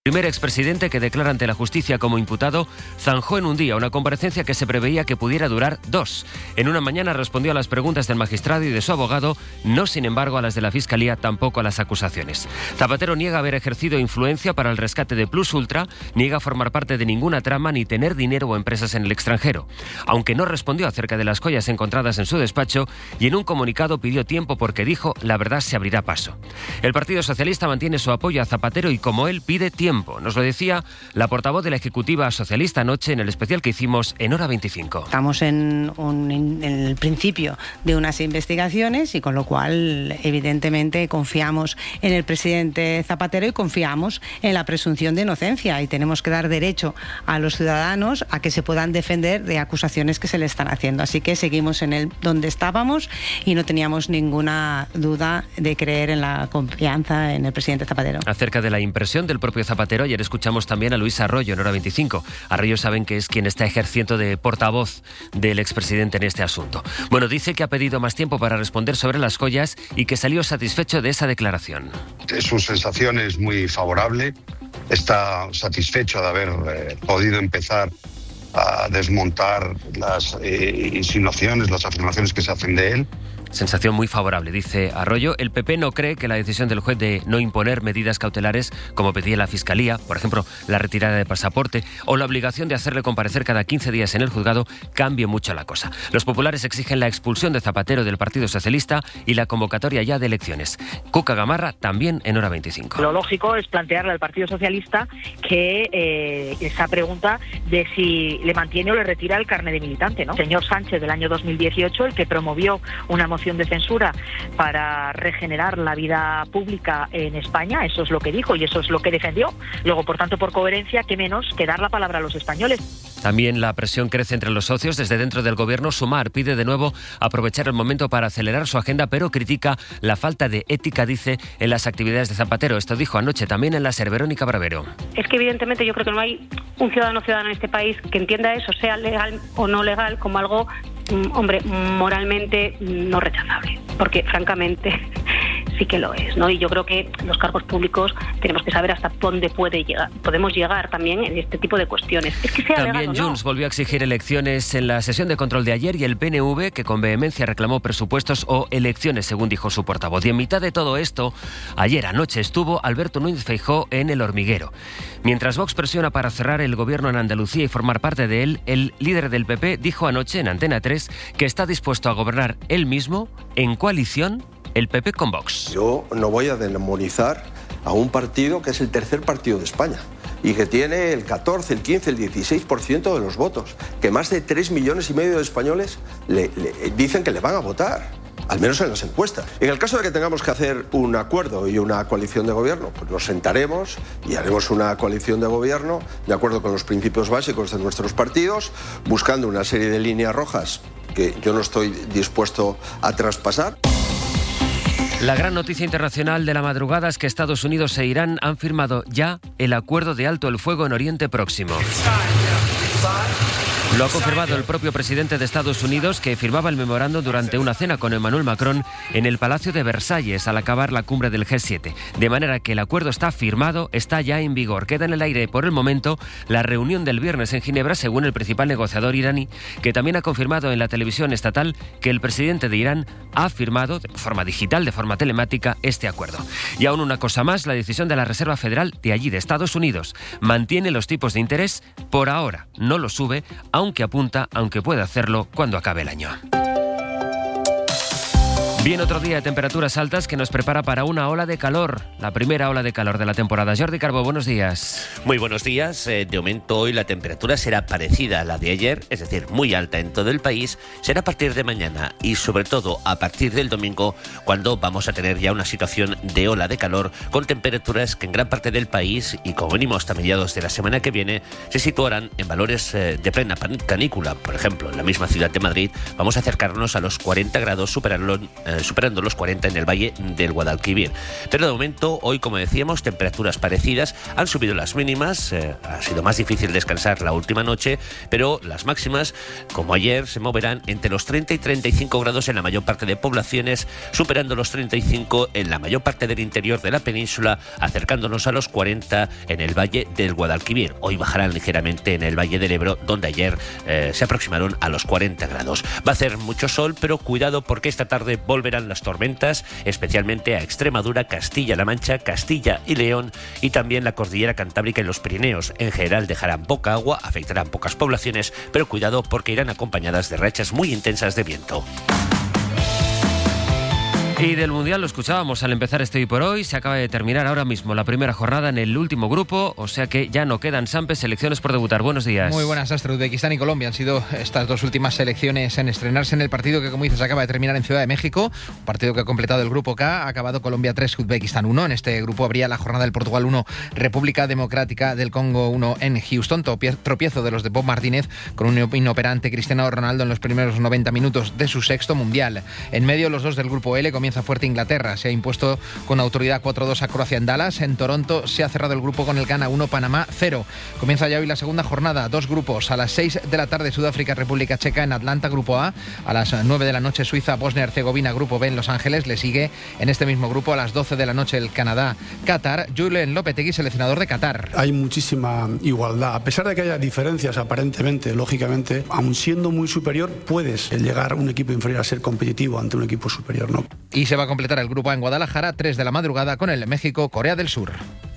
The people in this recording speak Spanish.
primer expresidente que declara ante la justicia como imputado zanjó en un día una comparecencia que se preveía que pudiera durar 2. En una mañana respondió a las preguntas del magistrado y de su abogado, no sin embargo a las de la Fiscalía, tampoco a las acusaciones. Zapatero niega haber ejercido influencia para el rescate de Plus Ultra, niega formar parte de ninguna trama ni tener dinero o empresas en el extranjero. Aunque no respondió acerca de las joyas encontradas en su despacho y en un comunicado pidió tiempo porque dijo la verdad se abrirá paso. El Partido Socialista mantiene su apoyo a Zapatero y como él pide tiempo. Nos lo decía la portavoz de la Ejecutiva Socialista anoche en el especial que hicimos en Hora 25. Estamos en el principio de unas investigaciones y con lo cual evidentemente confiamos en el presidente Zapatero y confiamos en la presunción de inocencia y tenemos que dar derecho a los ciudadanos a que se puedan defender de acusaciones que se le están haciendo. Así que seguimos donde estábamos y no teníamos ninguna duda de creer en la confianza en el presidente Zapatero. Acerca de la impresión del propio Zapatero, ayer escuchamos también a Luis Arroyo en Hora 25. Arroyo saben que es quien está ejerciendo de portavoz del expresidente en este asunto. Bueno, dice que ha pedido más tiempo para responder sobre las joyas y que salió satisfecho de esa declaración. Su sensación es muy favorable. Está satisfecho de haber podido empezar a desmontar las insinuaciones, las afirmaciones que se hacen de él. Sensación muy favorable, dice Arroyo. El PP no cree que la decisión del juez de no imponer medidas cautelares, como pedía la Fiscalía, por ejemplo, la retirada de pasaporte o la obligación de hacerle comparecer cada 15 días en el juzgado, cambie mucho la cosa. Los populares exigen la expulsión de Zapatero del Partido Socialista y la convocatoria ya de elecciones. Cuca Gamarra, también en Hora 25. Lo lógico es plantearle al Partido Socialista que esa pregunta de si le mantiene o le retira el carné de militante, ¿no? El señor Sánchez del año 2018, el que promovió una moción de censura para regenerar la vida pública en España, eso es lo que dijo y eso es lo que defendió. Luego, por tanto, por coherencia, qué menos que dar la palabra a los españoles. También la presión crece entre los socios. Desde dentro del gobierno, Sumar pide de nuevo aprovechar el momento para acelerar su agenda, pero critica la falta de ética, dice, en las actividades de Zapatero. Esto dijo anoche también en la SER Verónica Bravero. Es que evidentemente yo creo que no hay un ciudadano en este país que entienda eso, sea legal o no legal, como algo moralmente no rechazable, porque francamente sí que lo es, ¿no? Y yo creo que los cargos públicos tenemos que saber hasta dónde podemos llegar también en este tipo de cuestiones. Es que sea también legal o no. Junts volvió a exigir elecciones en la sesión de control de ayer y el PNV, que con vehemencia reclamó presupuestos o elecciones, según dijo su portavoz. Y en mitad de todo esto, anoche estuvo Alberto Núñez Feijóo en El Hormiguero. Mientras Vox presiona para cerrar el gobierno en Andalucía y formar parte de él, el líder del PP dijo anoche en Antena 3 que está dispuesto a gobernar él mismo en coalición el PP con Vox. Yo no voy a demonizar a un partido que es el tercer partido de España y que tiene el 14, el 15, el 16% de los votos, que más de 3,5 millones de españoles le dicen que le van a votar, al menos en las encuestas. En el caso de que tengamos que hacer un acuerdo y una coalición de gobierno, pues nos sentaremos y haremos una coalición de gobierno de acuerdo con los principios básicos de nuestros partidos, buscando una serie de líneas rojas que yo no estoy dispuesto a traspasar. La gran noticia internacional de la madrugada es que Estados Unidos e Irán han firmado ya el acuerdo de alto el fuego en Oriente Próximo. Lo ha confirmado el propio presidente de Estados Unidos, que firmaba el memorándum durante una cena con Emmanuel Macron en el Palacio de Versalles al acabar la cumbre del G7. De manera que el acuerdo está firmado, está ya en vigor. Queda en el aire por el momento la reunión del viernes en Ginebra, según el principal negociador iraní, que también ha confirmado en la televisión estatal que el presidente de Irán ha firmado de forma digital, de forma telemática, este acuerdo. Y aún una cosa más, la decisión de la Reserva Federal de allí, de Estados Unidos, mantiene los tipos de interés por ahora, no los sube, aunque puede hacerlo cuando acabe el año. Bien, otro día de temperaturas altas que nos prepara para una ola de calor, la primera ola de calor de la temporada. Jordi Carbó, buenos días. Muy buenos días. De momento hoy la temperatura será parecida a la de ayer, es decir, muy alta en todo el país. Será a partir de mañana y sobre todo a partir del domingo, cuando vamos a tener ya una situación de ola de calor con temperaturas que en gran parte del país y como mínimo hasta mediados de la semana que viene se situarán en valores de plena canícula. Por ejemplo, en la misma ciudad de Madrid vamos a acercarnos a los 40 grados, superarlo superando los 40 en el Valle del Guadalquivir. Pero de momento, hoy, como decíamos, temperaturas parecidas, han subido las mínimas, ha sido más difícil descansar la última noche, pero las máximas, como ayer, se moverán entre los 30 y 35 grados en la mayor parte de poblaciones, superando los 35 en la mayor parte del interior de la península, acercándonos a los 40 en el Valle del Guadalquivir. Hoy bajarán ligeramente en el Valle del Ebro, donde ayer se aproximaron a los 40 grados. Va a hacer mucho sol, pero cuidado porque esta tarde volverán las tormentas, especialmente a Extremadura, Castilla-La Mancha, Castilla y León, y también la cordillera Cantábrica y los Pirineos. En general dejarán poca agua, afectarán pocas poblaciones, pero cuidado porque irán acompañadas de rachas muy intensas de viento. Y del Mundial lo escuchábamos al empezar este Hoy por Hoy. Se acaba de terminar ahora mismo la primera jornada en el último grupo, o sea que ya no quedan, Sampes, selecciones por debutar. Buenos días. Muy buenas, Astro. Uzbekistán y Colombia han sido estas dos últimas selecciones en estrenarse en el partido que, como dices, acaba de terminar en Ciudad de México. Un partido que ha completado el grupo K. Ha acabado Colombia 3, Uzbekistán 1. En este grupo habría la jornada del Portugal 1, República Democrática del Congo 1 en Houston. Tropiezo de los de Bob Martínez con un inoperante Cristiano Ronaldo en los primeros 90 minutos de su sexto Mundial. En medio, los dos del grupo L. Comienza fuerte Inglaterra. Se ha impuesto con autoridad 4-2 a Croacia en Dallas. En Toronto se ha cerrado el grupo con el Ghana 1, Panamá 0. Comienza ya hoy la segunda jornada. Dos grupos. A las 6 de la tarde Sudáfrica, República Checa en Atlanta, grupo A. A las 9 de la noche Suiza, Bosnia-Herzegovina, grupo B en Los Ángeles. Le sigue en este mismo grupo a las 12 de la noche el Canadá, Qatar. Julen Lopetegui, seleccionador de Qatar. Hay muchísima igualdad. A pesar de que haya diferencias aparentemente, lógicamente, aun siendo muy superior, puedes llegar a un equipo inferior a ser competitivo ante un equipo superior, ¿no? Y se va a completar el grupo A en Guadalajara, 3 de la madrugada, con el México-Corea del Sur.